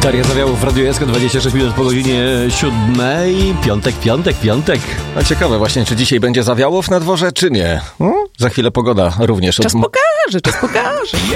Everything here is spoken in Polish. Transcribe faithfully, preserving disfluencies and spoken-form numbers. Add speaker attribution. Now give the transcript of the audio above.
Speaker 1: Daria Zawiałow w Radiu S K, dwadzieścia sześć minut po godzinie siódmej. Piątek, piątek, piątek.
Speaker 2: A ciekawe właśnie, czy dzisiaj będzie Zawiałow na dworze, czy nie. Hmm? Za chwilę pogoda również.
Speaker 3: Czas pokaże, czas pokaże.